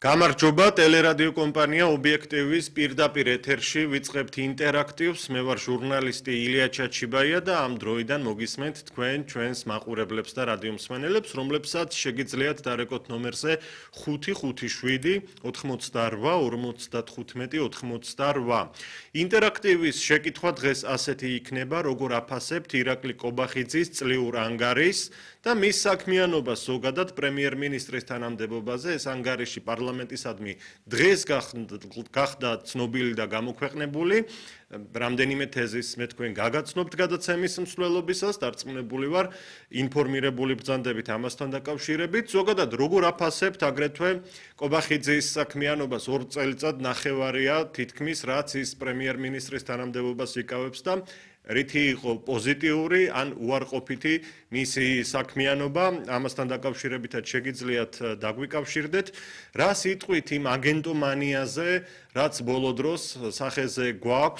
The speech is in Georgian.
გამარჯობა, ტელერადიო კომპანია ობიექტივის პირდაპირ ეთერში ვიწყებთ ინტერაქტივს. მე ვარ ჟურნალისტი ილია ჩაჩიბაია და ამ დროიდან მოგისმენთ თქვენ ჩვენს მაყურებლებს და რადიო მსმენელებს, რომლებსაც შეგიძლიათ დარეკოთ ნომერზე 557 88 55 88. ინტერაქტივის შეკითხვა დღეს ასეთი იქნება, როგორ აფასებთ ირაკლი კობახიძის წლიურ ანგარიშს და მის საქმიანობას ზოგადად პრემიერ-მინისტრის თანამდებობაზე. ეს ანგარიში პარლამენტისადმი დღეს გახდა ცნობილი და გამოქვეყნებული. რამდენიმე თეზის მე თქვენ გაგაცნობთ გადაცემის მსვლელობისას, დარწმუნებული ვარ, ინფორმირებული ბრძანდებით ამასთან დაკავშირებით. ზოგადად როგორ აფასებთ აგრეთვე კობახიძის საქმიანობას 2 წელიწად ნახევარია თითქმის, რაც ის პრემიერ-მინისტრის თანამდებობას იკავებს და რითი იყო პოზიტიური ან უარყოფითი მისი საქმიანობა, ამასთან დაკავშირებითაც შეგიძლიათ დაგვიკავშირდეთ. რა სიტყვით იმ აგენტომანიაზე, რაც ბოლო დროს სახეზე გვაქვს